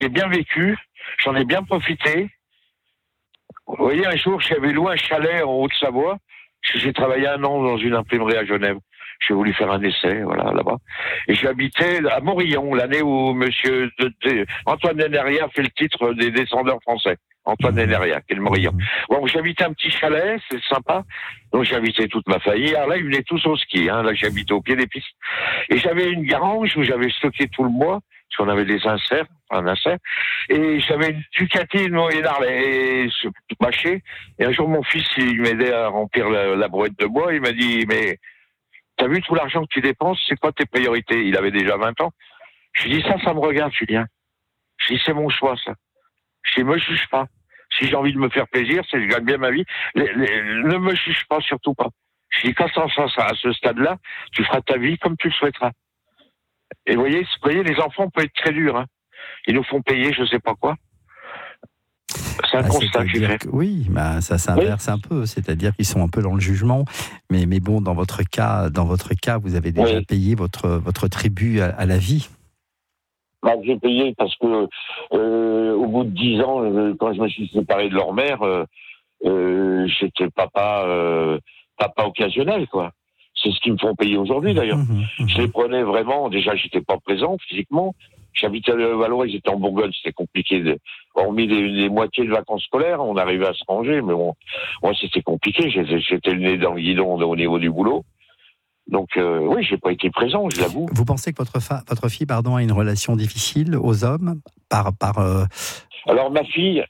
j'ai bien vécu, j'en ai bien profité. Vous voyez, un jour, j'avais loué un chalet en Haute-Savoie. J'ai travaillé 1 an dans une imprimerie à Genève. J'ai voulu faire un essai, voilà, là-bas. Et j'habitais à Morillon, l'année où Antoine Deneria a fait le titre des Descendeurs français. Antoine Deneria, qui est le Morillon. Bon, j'habitais un petit chalet, c'est sympa. Donc, j'habitais toute ma famille. Alors là, ils venaient tous au ski, hein. Là, j'habitais au pied des pistes. Et j'avais une grange où j'avais stocké tout le bois, parce qu'on avait des inserts, un insert. Et j'avais une Ducati, une Moyen Harley, et tout mâché. Et un jour, mon fils, il m'aidait à remplir la brouette de bois. Il m'a dit, mais t'as vu tout l'argent que tu dépenses, c'est quoi tes priorités? Il avait déjà 20 ans. Je lui dis, ça me regarde, Julien. Je dis, c'est mon choix, ça. Je dis, me juge pas. Si j'ai envie de me faire plaisir, c'est que je gagne bien ma vie. Ne me juge pas, surtout pas. Je dis, quand ça, à ce stade-là, tu feras ta vie comme tu le souhaiteras. Et vous voyez, les enfants peuvent être très durs, hein. Ils nous font payer, je sais pas quoi. C'est un constat que j'ai fait. Oui, ça s'inverse un peu, c'est-à-dire qu'ils sont un peu dans le jugement. Mais bon, dans votre cas, vous avez déjà payé votre tribut à la vie. J'ai payé parce que au bout de 10 ans, quand je me suis séparé de leur mère, j'étais papa occasionnel, quoi. C'est ce qu'ils me font payer aujourd'hui, d'ailleurs. Je les prenais vraiment. Déjà, j'étais pas présent physiquement. J'habitais à Levallois, j'étais en Bourgogne, c'était compliqué. Hormis les moitiés de vacances scolaires, on arrivait à se ranger, mais bon, moi, c'était compliqué. J'étais le nez dans le guidon au niveau du boulot. Donc, oui, j'ai pas été présent, je l'avoue. Vous pensez que votre fille, a une relation difficile aux hommes Alors, ma fille,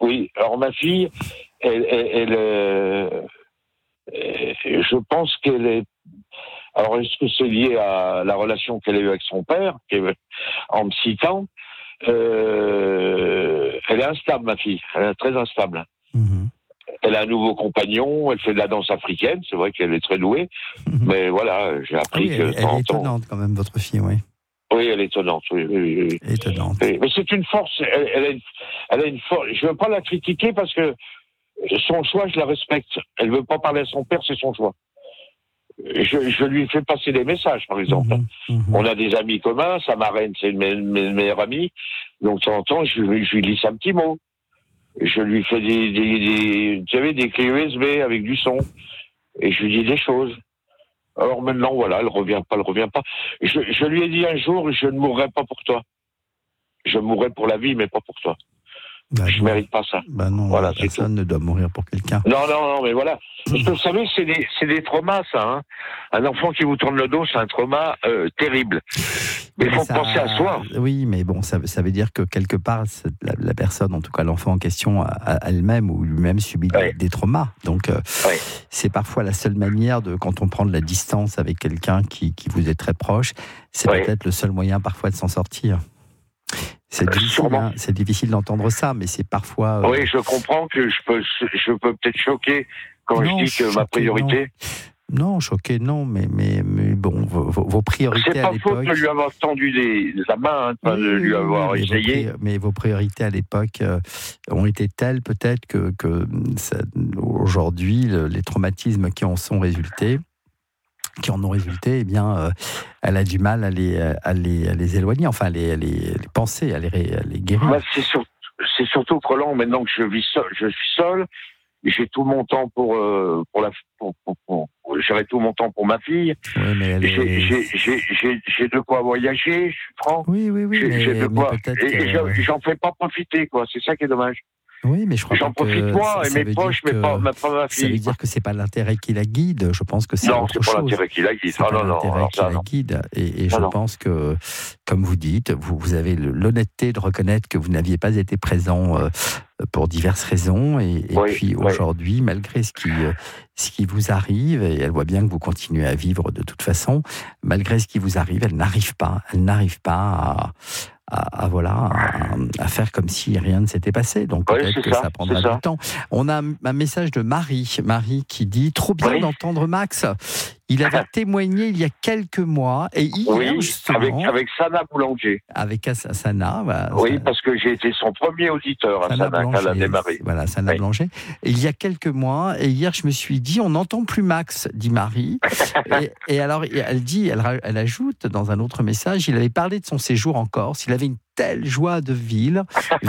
je pense qu'elle est. Alors, est-ce que c'est lié à la relation qu'elle a eue avec son père, en me citant? Elle est instable, ma fille. Elle est très instable. Elle a un nouveau compagnon, elle fait de la danse africaine, c'est vrai qu'elle est très douée, mais voilà, j'ai appris que... Elle est étonnante quand même, votre fille, oui. Oui, elle est étonnante, oui. Étonnante. Mais c'est une force, elle a une force, je veux pas la critiquer parce que son choix, je la respecte. Elle veut pas parler à son père, c'est son choix. Je lui fais passer des messages, par exemple. On a des amis communs, sa marraine, c'est une mes meilleures amies, donc de temps en temps, je lui glisse un petit mot. Je lui fais des clés USB avec du son. Et je lui dis des choses. Alors maintenant, voilà, elle revient pas. Je lui ai dit un jour, je ne mourrai pas pour toi. Je mourrai pour la vie, mais pas pour toi. Je mérite pas ça. Non, voilà, personne ne doit mourir pour quelqu'un. Non, mais voilà. Parce que vous savez, c'est des traumas, ça. Hein. Un enfant qui vous tourne le dos, c'est un trauma terrible. Mais il faut penser à soi. Oui, mais bon, ça veut dire que quelque part, la personne, en tout cas l'enfant en question, a elle-même ou lui-même subi des traumas. Donc, c'est parfois la seule manière quand on prend de la distance avec quelqu'un qui vous est très proche, c'est peut-être le seul moyen parfois de s'en sortir. C'est difficile d'entendre ça, mais c'est parfois... Oui, je comprends que je peux peut-être choquer quand je dis que ma priorité... Non, choqué, non, mais bon, vos priorités à l'époque... C'est pas faute de lui avoir tendu la main, de lui avoir essayé. Mais vos priorités à l'époque ont été telles peut-être que aujourd'hui, les traumatismes qui en ont résulté, eh bien, elle a du mal à les éloigner, enfin, à les penser, à les guérir. C'est surtout que Roland, maintenant que je suis seul, j'ai tout mon temps j'aurai tout mon temps pour ma fille. Oui, mais j'ai de quoi voyager, je suis franc. Oui. J'ai de quoi. Et j'en fais pas profiter, quoi. C'est ça qui est dommage. Oui, mais je crois j'en profite moi et mes proches, mais pas ma fille. Ça veut dire que c'est pas l'intérêt qui la guide. Je pense que c'est autre chose. Non, c'est pas l'intérêt qui la guide. La guide. Et je pense que, comme vous dites, vous avez l'honnêteté de reconnaître que vous n'aviez pas été présent pour diverses raisons. Et puis aujourd'hui, malgré ce qui vous arrive, et elle voit bien que vous continuez à vivre de toute façon, malgré ce qui vous arrive, elle n'arrive pas à faire comme si rien ne s'était passé. Donc peut-être que ça prendra du temps. On a un message de Marie qui dit « Trop bien d'entendre Max. Il avait témoigné il y a quelques mois et hier justement... avec Sana Boulanger. Avec Sana. Parce que j'ai été son premier auditeur à Sana quand elle a démarré. Voilà, Sana Boulanger. Et il y a quelques mois, et hier je me suis dit « On n'entend plus Max », dit Marie. et alors elle ajoute dans un autre message, il avait parlé de son séjour en Corse, il avait une telle joie de vivre